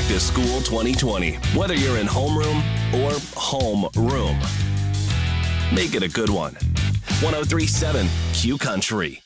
Back to School 2020. Whether you're in homeroom or home room, make it a good one. 103.7 Q Country.